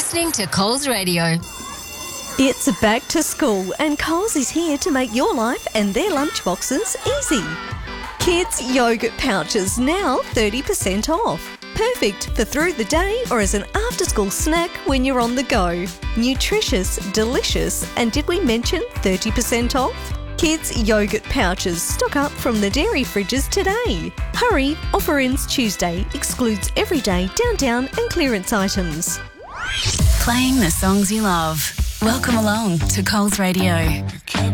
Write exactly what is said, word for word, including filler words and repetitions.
listening to Coles Radio. It's back to school and Coles is here to make your life and their lunchboxes easy. Kids yogurt pouches now thirty percent off. Perfect for through the day or as an after-school snack when you're on the go. Nutritious, delicious, and did we mention thirty percent off? Kids yogurt pouches stock up from the dairy fridges today. Hurry, offer ends Tuesday, excludes everyday, down down and clearance items. Playing the songs you love. Welcome along to Coles Radio.